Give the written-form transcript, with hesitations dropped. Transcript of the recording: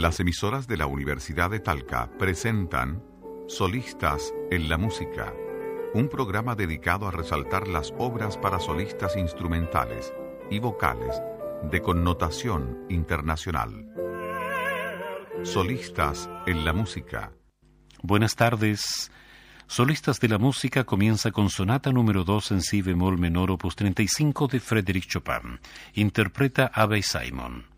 Las emisoras de la Universidad de Talca presentan Solistas en la Música, un programa dedicado a resaltar las obras para solistas instrumentales y vocales de connotación internacional. Solistas en la Música. Buenas tardes. Solistas de la Música comienza con sonata número 2 en si bemol menor opus 35 de Frédéric Chopin. Interpreta Abbey Simon.